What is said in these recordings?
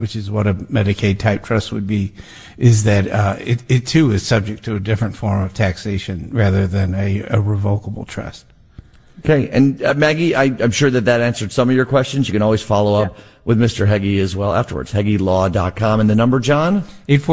which is what a Medicaid type trust would be, is that it too is subject to a different form of taxation rather than a revocable trust. Okay, and Maggie, I'm sure that answered some of your questions. You can always follow up with Mr. Heggie as well afterwards. HeggieLaw.com. And the number, John?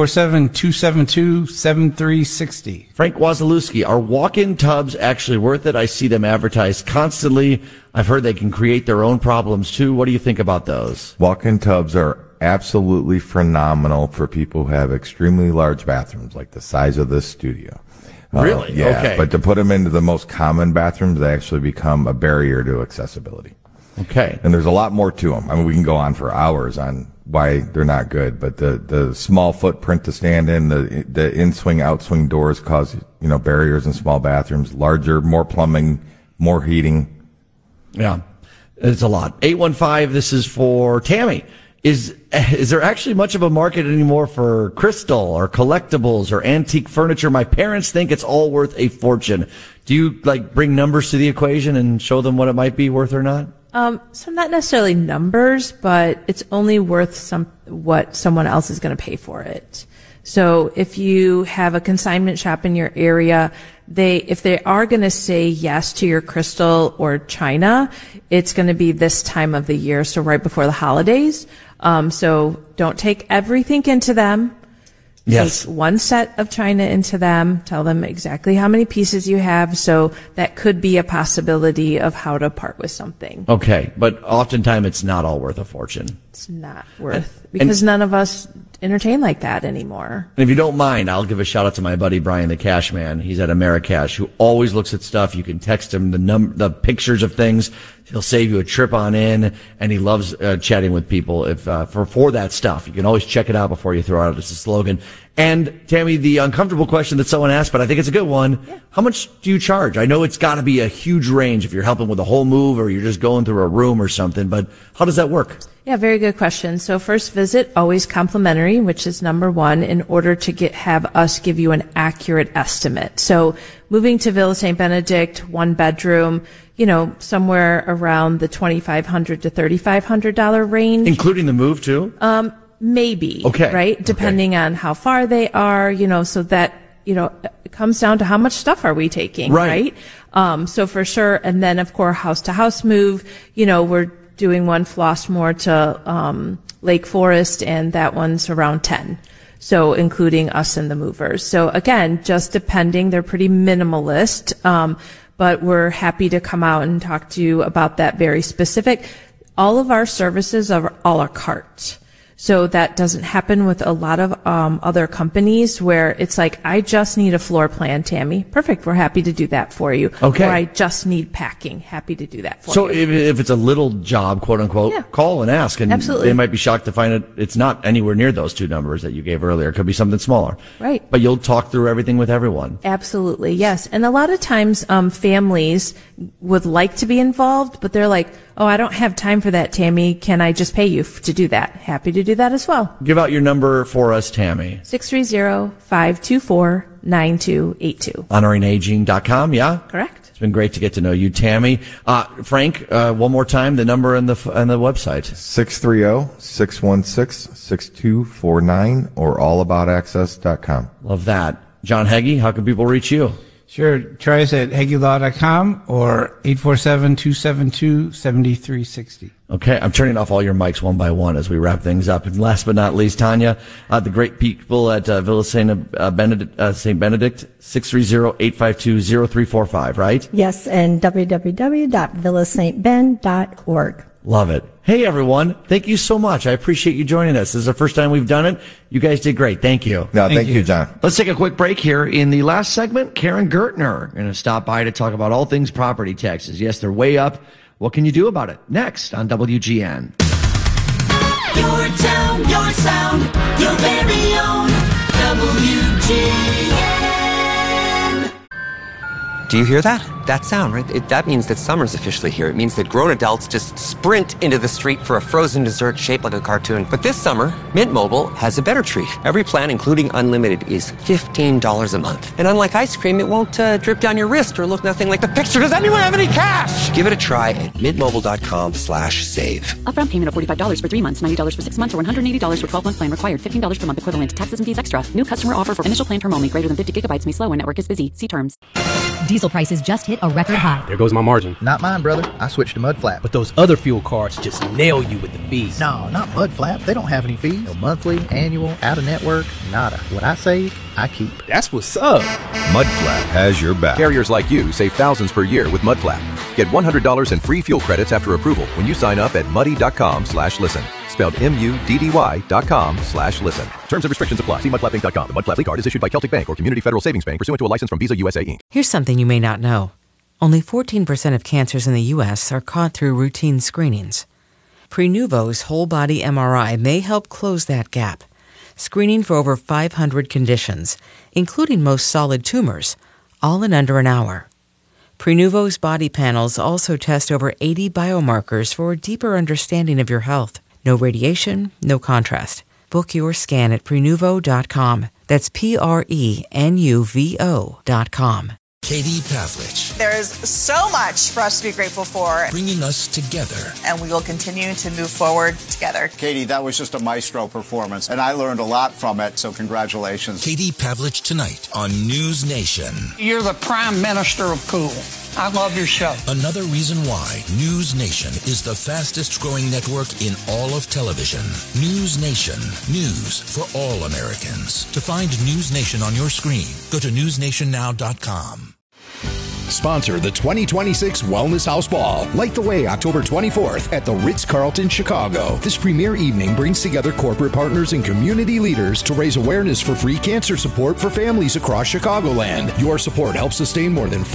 847-272-7360. Frank Wasilewski, are walk-in tubs actually worth it? I see them advertised constantly. I've heard they can create their own problems too. What do you think about those? Walk-in tubs are absolutely phenomenal for people who have extremely large bathrooms, like the size of this studio. Really? Yeah, okay. But to put them into the most common bathrooms, they actually become a barrier to accessibility. Okay. And there's a lot more to them. I mean, we can go on for hours on why they're not good, but the small footprint to stand in, the in-swing, out-swing doors cause, barriers in small bathrooms, larger, more plumbing, more heating. Yeah, it's a lot. 815, this is for Tammy. Is there actually much of a market anymore for crystal or collectibles or antique furniture? My parents think it's all worth a fortune. Do you bring numbers to the equation and show them what it might be worth or not? So not necessarily numbers, but it's only worth what someone else is going to pay for it. So if you have a consignment shop in your area, if they are going to say yes to your crystal or china, it's going to be this time of the year, so right before the holidays. So don't take everything into them. Yes. Take one set of china into them. Tell them exactly how many pieces you have. So that could be a possibility of how to part with something. Okay. But oftentimes it's not all worth a fortune. It's not worth, because none of us entertain like that anymore. And if you don't mind, I'll give a shout out to my buddy Brian the Cash Man. He's at Americash, who always looks at stuff. You can text him the pictures of things. He'll save you a trip on in, and he loves chatting with people for that stuff. You can always check it out before you throw it out as a slogan. And Tammy, the uncomfortable question that someone asked, but I think it's a good one. Yeah. How much do you charge? I know it's got to be a huge range if you're helping with a whole move or you're just going through a room or something, but how does that work? Yeah, very good question. So first visit, always complimentary, which is number one, in order to have us give you an accurate estimate. So moving to Villa St. Benedict, one bedroom, somewhere around the $2,500 to $3,500 range. Including the move too? Maybe. Okay. Right? Depending on how far they are, so that, it comes down to how much stuff are we taking, right? So for sure. And then of course, house to house move, we're doing one Flossmoor to, Lake Forest, and that one's around 10. So including us and the movers. So again, just depending, they're pretty minimalist. But we're happy to come out and talk to you about that very specific. All of our services are a la carte. So that doesn't happen with a lot of other companies where it's like, I just need a floor plan, Tammy. Perfect. We're happy to do that for you. Okay. Or I just need packing. Happy to do that for you. So if it's a little job, quote unquote, call and ask. And absolutely. They might be shocked to find it's not anywhere near those two numbers that you gave earlier. It could be something smaller. Right. But you'll talk through everything with everyone. Absolutely. Yes. And a lot of times, families would like to be involved, but they're like, oh, I don't have time for that, Tammy. Can I just pay you to do that? Happy to do that as well. Give out your number for us, Tammy. 630-524-9282. HonoringAging.com, yeah? Correct. It's been great to get to know you, Tammy. Frank, one more time, the number and the website. 630-616-6249 or allaboutaccess.com. Love that. John Heggie, how can people reach you? Sure. Try us at HeggieLaw.com or 847-272-7360. Okay, I'm turning off all your mics one by one as we wrap things up. And last but not least, Tanya, the great people at Villa St. Benedict, 630-852-0345, right? Yes, and www.villastben.org. Love it. Hey, everyone. Thank you so much. I appreciate you joining us. This is the first time we've done it. You guys did great. Thank you. No, thank you, John. Let's take a quick break here. In the last segment, Karen Gertner going to stop by to talk about all things property taxes. Yes, they're way up. What can you do about it? Next on WGN. Your town, your sound, your very own WGN. Do you hear that? That sound, right? That means that summer's officially here. It means that grown adults just sprint into the street for a frozen dessert shaped like a cartoon. But this summer, Mint Mobile has a better treat. Every plan, including unlimited, is $15 a month. And unlike ice cream, it won't drip down your wrist or look nothing like the picture. Does anyone have any cash? Give it a try at mintmobile.com/save. Upfront payment of $45 for 3 months, $90 for 6 months, or $180 for 12-month plan required. $15 per month equivalent. Taxes and fees extra. New customer offer for initial plan term only. Greater than 50 gigabytes may slow when network is busy. See terms. Diesel prices just hit a record high. There goes my margin. Not mine, brother. I switched to Mudflap. But those other fuel cards just nail you with the fees. No, not Mudflap. They don't have any fees. No monthly, annual, out-of-network, nada. What I save, I keep. That's what's up. Mudflap has your back. Carriers like you save thousands per year with Mudflap. Get $100 in free fuel credits after approval when you sign up at muddy.com/listen. Spelled MUDDY.com/listen. Terms and restrictions apply. See mudflapping.com. The Mudflap card is issued by Celtic Bank or Community Federal Savings Bank pursuant to a license from Visa USA Inc. Here's something you may not know. Only 14% of cancers in the U.S. are caught through routine screenings. Prenuvo's whole body MRI may help close that gap, screening for over 500 conditions, including most solid tumors, all in under an hour. Prenuvo's body panels also test over 80 biomarkers for a deeper understanding of your health. No radiation, no contrast. Book your scan at Prenuvo.com. That's PRENUVO.com. Katie Pavlich. There's so much for us to be grateful for. Bringing us together. And we will continue to move forward together. Katie, that was just a maestro performance, and I learned a lot from it, so congratulations. Katie Pavlich tonight on News Nation. You're the prime minister of cool. I love your show. Another reason why News Nation is the fastest growing network in all of television. News Nation. News for all Americans. To find News Nation on your screen, go to newsnationnow.com. Sponsor the 2026 Wellness House Ball. Light the way October 24th at the Ritz-Carlton, Chicago. This premier evening brings together corporate partners and community leaders to raise awareness for free cancer support for families across Chicagoland. Your support helps sustain more than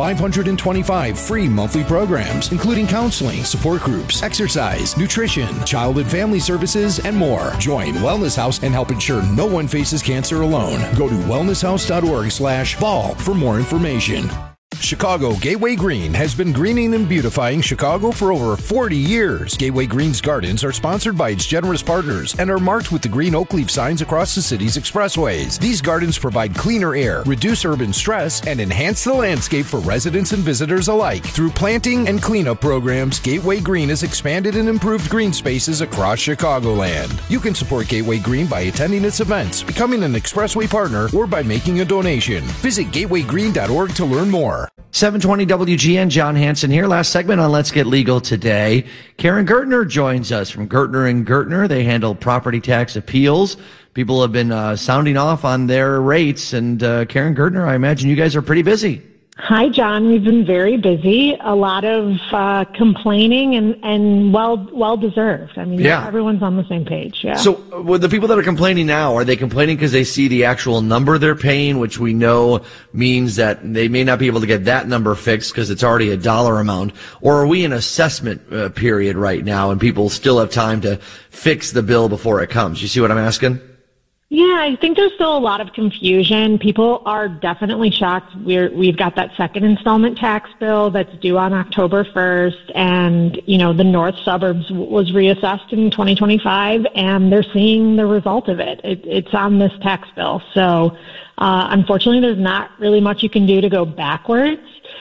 525 free monthly programs, including counseling, support groups, exercise, nutrition, child and family services, and more. Join Wellness House and help ensure no one faces cancer alone. Go to wellnesshouse.org/ball for more information. Chicago Gateway Green has been greening and beautifying Chicago for over 40 years. Gateway Green's gardens are sponsored by its generous partners and are marked with the green oak leaf signs across the city's expressways. These gardens provide cleaner air, reduce urban stress, and enhance the landscape for residents and visitors alike. Through planting and cleanup programs, Gateway Green has expanded and improved green spaces across Chicagoland. You can support Gateway Green by attending its events, becoming an expressway partner, or by making a donation. Visit gatewaygreen.org to learn more. 720 WGN, John Hanson here. Last segment on Let's Get Legal today. Karen Gertner joins us from Gertner & Gertner. They handle property tax appeals. People have been sounding off on their rates. And Karen Gertner, I imagine you guys are pretty busy. Hi, John. We've been very busy. A lot of complaining and well deserved. I mean, everyone's on the same page. Yeah. So, with the people that are complaining now, are they complaining because they see the actual number they're paying, which we know means that they may not be able to get that number fixed because it's already a dollar amount? Or are we in assessment period right now, and people still have time to fix the bill before it comes? You see what I'm asking? Yeah, I think there's still a lot of confusion. People are definitely shocked. We've got that second installment tax bill that's due on October 1st, and, you know, the north suburbs was reassessed in 2025, and they're seeing the result of it. It's on this tax bill. So, unfortunately, there's not really much you can do to go backwards,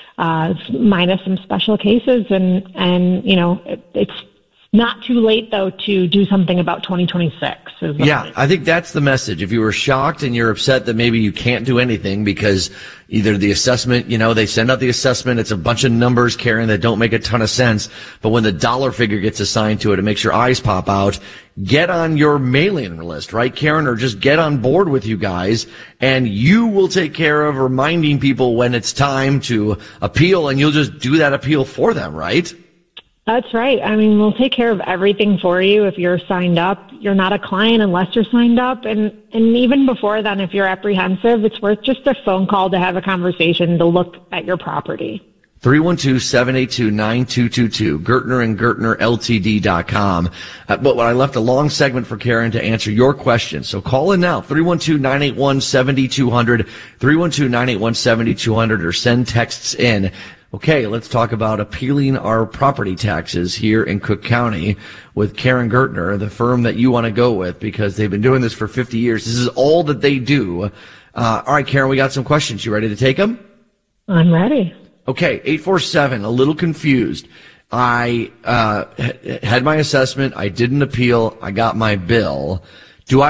minus some special cases, and you know, it's not too late, though, to do something about 2026. Yeah, I think that's the message. If you were shocked and you're upset that maybe you can't do anything because either the assessment, you know, they send out the assessment, it's a bunch of numbers, Karen, that don't make a ton of sense. But when the dollar figure gets assigned to it, it makes your eyes pop out. Get on your mailing list, right, Karen? Or just get on board with you guys, and you will take care of reminding people when it's time to appeal, and you'll just do that appeal for them, right? That's right. I mean, we'll take care of everything for you if you're signed up. You're not a client unless you're signed up. And even before then, if you're apprehensive, it's worth just a phone call to have a conversation to look at your property. 312-782-9222, Gertner and Gertner LTD.com. But what I left a long segment for Karen to answer your question. So call in now, 312-981-7200, 312-981-7200, or send texts in. Okay, let's talk about appealing our property taxes here in Cook County with Karen Gertner, the firm that you want to go with, because they've been doing this for 50 years. This is all that they do. All right, Karen, we got some questions. You ready to take them? I'm ready. Okay, 847, a little confused. I had my assessment. I didn't appeal. I got my bill.